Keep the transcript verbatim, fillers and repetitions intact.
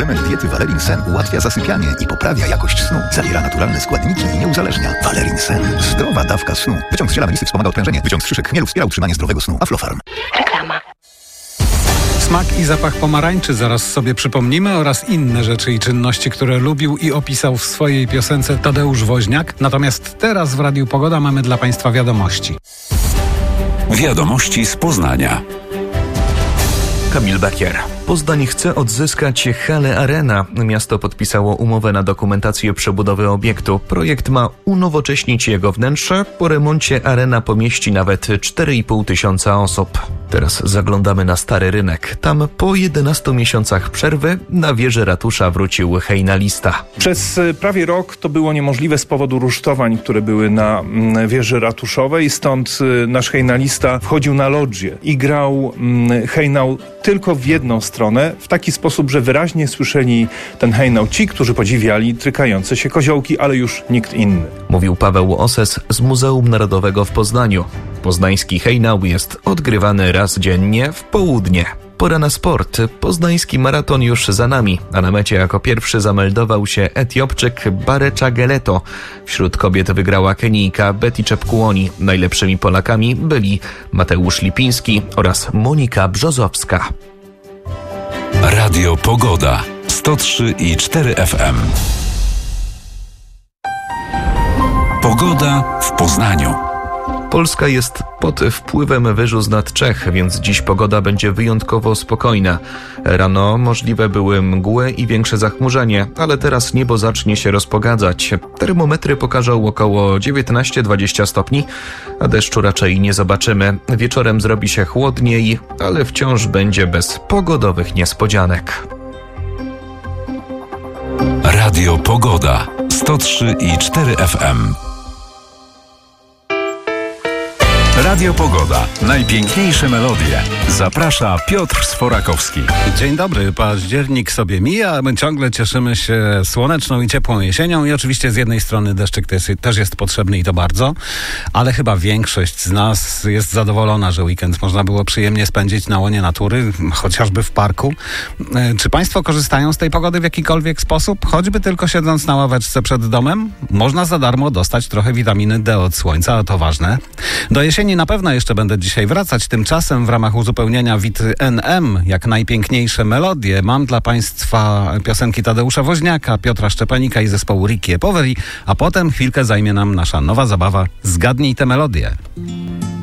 Suplement diety Valerin Sen ułatwia zasypianie i poprawia jakość snu. Zawiera naturalne składniki i nie uzależnia. Valerin Sen. Zdrowa dawka snu. Wyciąg z ziela melisy wspomaga odprężenie. Wyciąg z szyszek chmielu wspiera utrzymanie zdrowego snu. Aflofarm. Reklama. Smak i zapach pomarańczy zaraz sobie przypomnimy oraz inne rzeczy i czynności, które lubił i opisał w swojej piosence Tadeusz Woźniak. Natomiast teraz w Radiu Pogoda mamy dla Państwa wiadomości. Wiadomości z Poznania. Kamil Bekier. Poznań chce odzyskać halę Arena. Miasto podpisało umowę na dokumentację przebudowy obiektu. Projekt ma unowocześnić jego wnętrze. Po remoncie Arena pomieści nawet cztery i pół tysiąca osób. Teraz zaglądamy na Stary Rynek. Tam po jedenastu miesiącach przerwy na wieży ratusza wrócił hejnalista. Przez prawie rok to było niemożliwe z powodu rusztowań, które były na wieży ratuszowej. Stąd nasz hejnalista wchodził na lodżię i grał hejnał tylko w jedną stronę, w taki sposób, że wyraźnie słyszeli ten hejnał ci, którzy podziwiali trykające się koziołki, ale już nikt inny. Mówił Paweł Oses z Muzeum Narodowego w Poznaniu. Poznański hejnał jest odgrywany raz dziennie w południe. Pora na sport. Poznański maraton już za nami, a na mecie jako pierwszy zameldował się Etiopczyk Barecza Geleto. Wśród kobiet wygrała Kenijka Betty Czepkuoni. Najlepszymi Polakami byli Mateusz Lipiński oraz Monika Brzozowska. Radio Pogoda sto trzy i cztery F M. Pogoda w Poznaniu. Polska jest pod wpływem wyżu z nad Czech, więc dziś pogoda będzie wyjątkowo spokojna. Rano możliwe były mgły i większe zachmurzenie, ale teraz niebo zacznie się rozpogadzać. Termometry pokażą około dziewiętnaście dwadzieścia stopni, a deszczu raczej nie zobaczymy. Wieczorem zrobi się chłodniej, ale wciąż będzie bez pogodowych niespodzianek. Radio Pogoda sto trzy i cztery F M. Radio Pogoda. Najpiękniejsze melodie. Zaprasza Piotr Sforakowski. Dzień dobry. Październik sobie mija, a my ciągle cieszymy się słoneczną i ciepłą jesienią i oczywiście z jednej strony deszczyk też, też jest potrzebny i to bardzo, ale chyba większość z nas jest zadowolona, że weekend można było przyjemnie spędzić na łonie natury, chociażby w parku. Czy Państwo korzystają z tej pogody w jakikolwiek sposób? Choćby tylko siedząc na ławeczce przed domem? Można za darmo dostać trochę witaminy D od słońca, a to ważne. Do jesieni na pewno jeszcze będę dzisiaj wracać. Tymczasem w ramach uzupełnienia Wity N M, jak najpiękniejsze melodie, mam dla Państwa piosenki Tadeusza Woźniaka, Piotra Szczepanika i zespołu Ricky e Poveri, a potem chwilkę zajmie nam nasza nowa zabawa Zgadnij tę melodię.